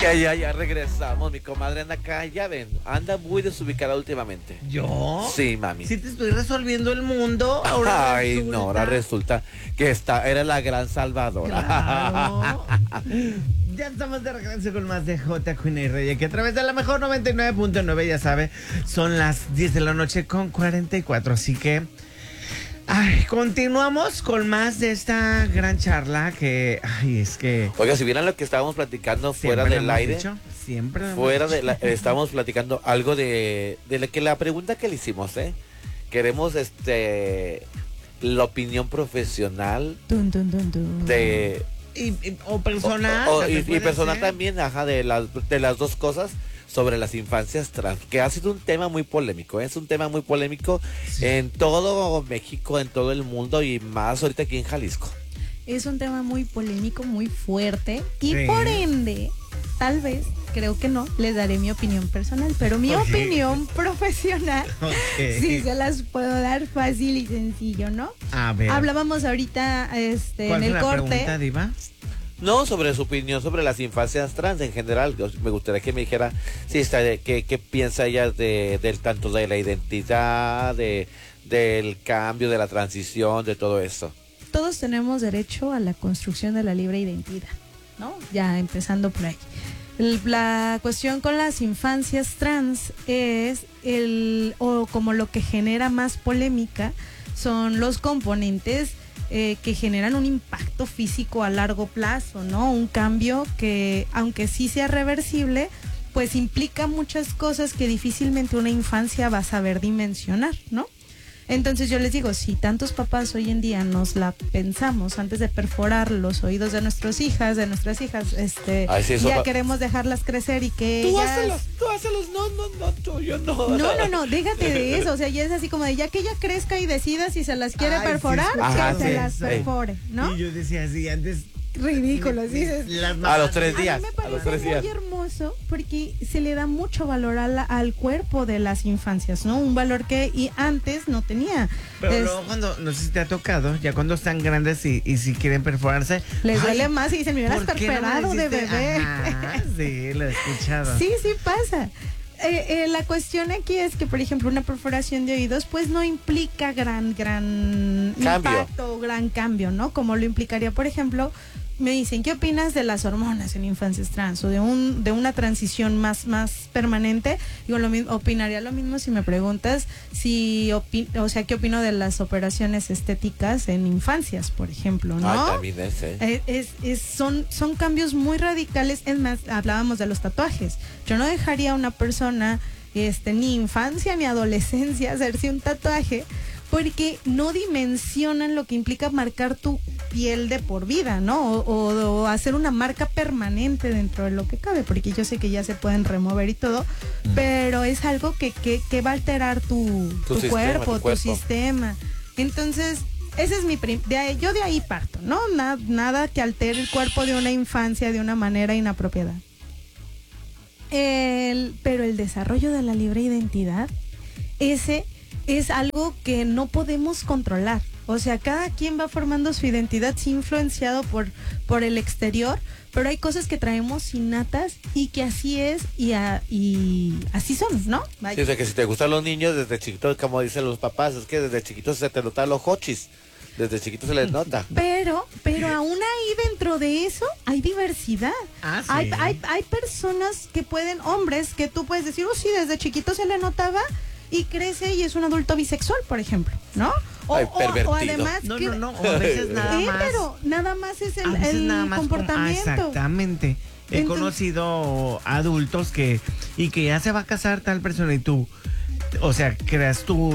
Ya regresamos. Mi comadre anda acá, ya ven, anda muy desubicada últimamente. ¿Yo? Sí, mami. Si te estoy resolviendo el mundo, ahora Ay, resulta... no, ahora resulta que era la gran salvadora. Claro. Ya estamos de regreso con más de J. Queen y Reyes, que a través de la mejor 99.9, ya sabe, son las 10 de la noche con 44, así que... Ay, continuamos con más de esta gran charla que... Ay, es que... Oiga, si vieran lo que estábamos platicando fuera siempre del lo hemos aire, dicho, siempre lo hemos fuera de dicho. estábamos platicando algo de la pregunta que le hicimos, ¿eh? Queremos la opinión profesional de O personal. y puede personal ser. también, ajá, de las dos cosas sobre las infancias trans, que ha sido un tema muy polémico, ¿eh? Es un tema muy polémico en todo México, en todo el mundo y más ahorita aquí en Jalisco. Es un tema muy polémico, muy fuerte y Sí. por ende, tal vez, creo que no, les daré mi opinión personal, pero mi Ok. opinión profesional Ok. sí se las puedo dar fácil y sencillo, ¿no? A ver. Hablábamos ahorita ¿Cuál en el fue la corte. pregunta, Diva? No, sobre su opinión sobre las infancias trans en general. Me gustaría que me dijera qué piensa ella del tanto de la identidad, del cambio, de la transición, de todo eso. Todos tenemos derecho a la construcción de la libre identidad, ¿no? Ya empezando por ahí. La cuestión con las infancias trans es o como lo que genera más polémica son los componentes que generan un impacto físico a largo plazo, ¿no? Un cambio que, aunque sí sea reversible, pues implica muchas cosas que difícilmente una infancia va a saber dimensionar, ¿no? Entonces yo les digo, si tantos papás hoy en día nos la pensamos antes de perforar los oídos de nuestras hijas, Ay, sí, eso ya queremos dejarlas crecer y que Tú ellas... hácelos, no, yo no. No, déjate de eso, o sea, ya es así como de ya que ella crezca y decida si se las quiere Ay, sí, perforar, ajá, que se sí, las sí. perfore, ¿no? Y yo decía así, antes... Ridículo, dices. Las A los mamás- 3 días. A mí me A los parece 3 días. muy hermoso porque se le da mucho valor al cuerpo de las infancias, ¿no? Un valor que y antes no tenía. Pero luego cuando, no sé si te ha tocado, ya cuando están grandes y si quieren perforarse... Les ay, duele más y dicen, me hubieras ¿por qué no me perforado de dijiste? bebé. Ajá, sí, lo he escuchado. Sí pasa. La cuestión aquí es que, por ejemplo, una perforación de oídos, pues no implica gran Cambio. impacto o gran cambio, ¿no? Como lo implicaría, por ejemplo, me dicen, ¿qué opinas de las hormonas en infancias trans o de una transición más permanente? Digo, opinaría lo mismo si me preguntas ¿qué opino de las operaciones estéticas en infancias, por ejemplo, ¿no? Ay, también Son cambios muy radicales. Es más, hablábamos de los tatuajes. Yo no dejaría a una persona ni infancia ni adolescencia hacerse un tatuaje porque no dimensionan lo que implica marcar tu piel de por vida, ¿no? O hacer una marca permanente dentro de lo que cabe, porque yo sé que ya se pueden remover y todo, pero es algo que va a alterar tu cuerpo, tu sistema. Entonces, ese es yo de ahí parto, ¿no? Nada que altere el cuerpo de una infancia de una manera inapropiada. Pero el desarrollo de la libre identidad, ese es algo que no podemos controlar. O sea, cada quien va formando su identidad, sí, influenciado por el exterior, pero hay cosas que traemos innatas y que así es y así son, ¿no? Vaya. Sí, o sea, que si te gustan los niños desde chiquitos, como dicen los papás, es que desde chiquitos se te notan los hochis. Desde chiquitos se les nota. Pero aún ahí dentro de eso hay diversidad. Ah, sí. Hay personas que hombres que tú puedes decir, sí, desde chiquito se le notaba y crece y es un adulto bisexual, por ejemplo, ¿no? Ay, pervertido. O además No, o a veces nada más. pero nada más es a veces el nada más comportamiento. Exactamente. He Entonces, conocido adultos que ya se va a casar tal persona y tú, o sea, creas ¿cómo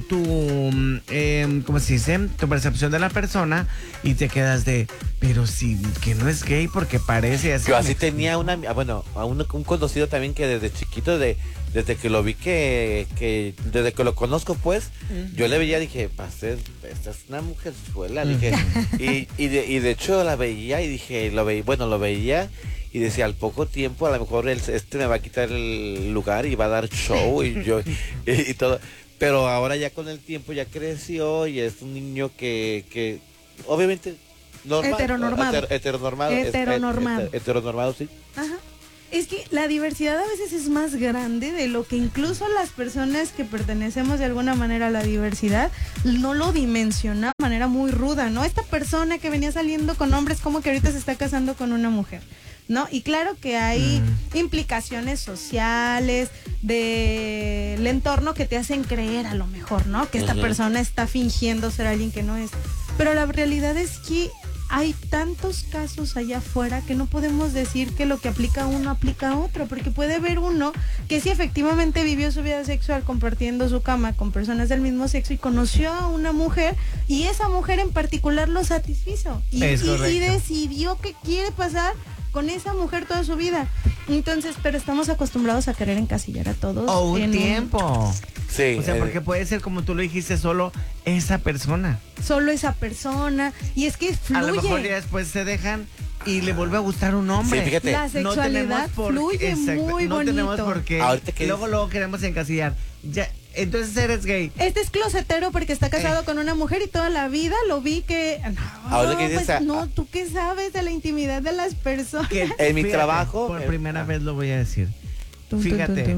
se dice? Tu percepción de la persona y te quedas pero sí, que no es gay porque parece así. Yo así tenía un conocido también que desde chiquito, desde que lo vi desde que lo conozco, pues, yo le veía, dije, esta es una mujerzuela, dije, y de hecho la veía y dije, lo veía y decía, al poco tiempo a lo mejor me va a quitar el lugar y va a dar show y todo, pero ahora ya con el tiempo ya creció y es un niño que obviamente normal, Heteronormado. heteronormado, Heteronormado. heteronormado, sí. Ajá. Es que la diversidad a veces es más grande de lo que incluso las personas que pertenecemos de alguna manera a la diversidad no lo dimensionamos de manera muy ruda, ¿no? Esta persona que venía saliendo con hombres, como que ahorita se está casando con una mujer, ¿no? Y claro que hay implicaciones sociales del entorno que te hacen creer a lo mejor, ¿no? Que esta persona está fingiendo ser alguien que no es. Pero la realidad es que hay tantos casos allá afuera que no podemos decir que lo que aplica a uno aplica a otro, porque puede haber uno que sí efectivamente vivió su vida sexual compartiendo su cama con personas del mismo sexo y conoció a una mujer y esa mujer en particular lo satisfizo y decidió que quiere pasar con esa mujer toda su vida. Entonces, pero estamos acostumbrados a querer encasillar a todos. O un tiempo. Sí. O sea, porque puede ser, como tú lo dijiste, solo esa persona. Solo esa persona. Y es que fluye. A lo mejor ya después se dejan y le vuelve a gustar un hombre. Sí, fíjate. La sexualidad fluye muy no bonito. tenemos por qué. Luego queremos encasillar. Ya, entonces eres gay. Este es closetero porque está casado con una mujer y toda la vida lo vi que... Ahora que dices, ¿tú qué sabes de la intimidad de las personas? En mi trabajo... Por primera vez lo voy a decir. Fíjate.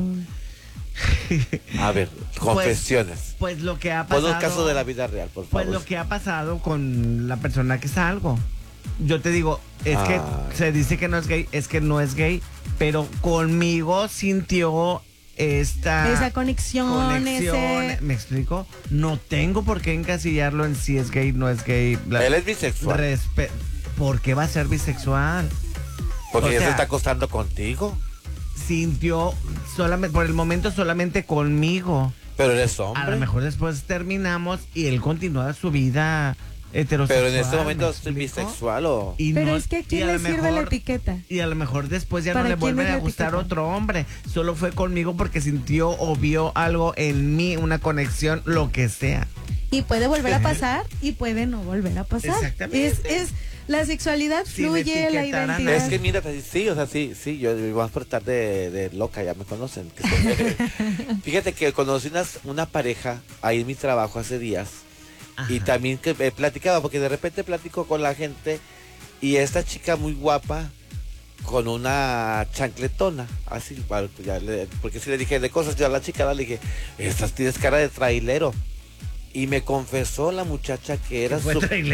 A ver, confesiones. Pues lo que ha pasado... Pon un caso de la vida real, por favor. Pues lo que ha pasado con la persona que salgo. Yo te digo, es que se dice que no es gay, es que no es gay, pero conmigo sintió esa conexión. ¿Me explico? No tengo por qué encasillarlo en si es gay, no es gay. Él es bisexual. ¿Por qué va a ser bisexual? Porque ya se está acostando contigo. Sintió solamente, por el momento solamente conmigo. Pero eres hombre. A lo mejor después terminamos y él continúa su vida heterosexual. Pero en este momento estoy bisexual o... Pero es que ¿a quién le sirve la etiqueta? Y a lo mejor después ya no le vuelve a gustar otro hombre. Solo fue conmigo porque sintió o vio algo en mí, una conexión, lo que sea. Y puede volver a pasar y puede no volver a pasar. Exactamente. La sexualidad fluye, la identidad. Es que mira, sí, o sea, sí, yo voy a tratar de loca, ya me conocen. Fíjate que conocí una pareja ahí en mi trabajo hace días. Ajá. Y también que platicaba, porque de repente platico con la gente y esta chica muy guapa con una chancletona, así, porque si le dije de cosas, yo a la chica le dije, tienes cara de trailero. Y me confesó la muchacha que era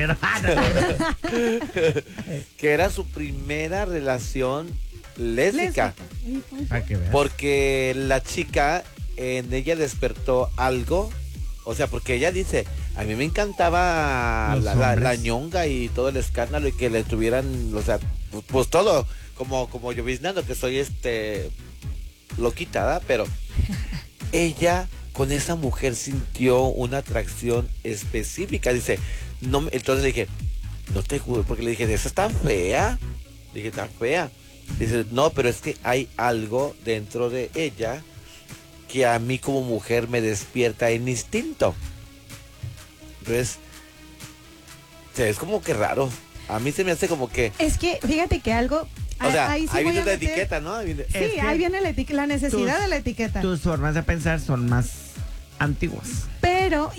que era su primera relación lésbica. Porque la chica en ella despertó algo. O sea, porque ella dice, a mí me encantaba la ñonga y todo el escándalo y que le tuvieran, o sea, pues todo, como yo viznando que soy loquita, pero ella con esa mujer sintió una atracción específica. Dice, no, entonces le dije, no te juro, porque le dije, esa está fea. Le dije, está fea. Dice, no, pero es que hay algo dentro de ella que a mí como mujer me despierta en instinto. Entonces, es como que raro. A mí se me hace como que... Es que, fíjate que algo... O sea, ahí viene la etiqueta, ¿no? Sí, ahí viene la necesidad de la etiqueta. Tus formas de pensar son más antiguas. Pero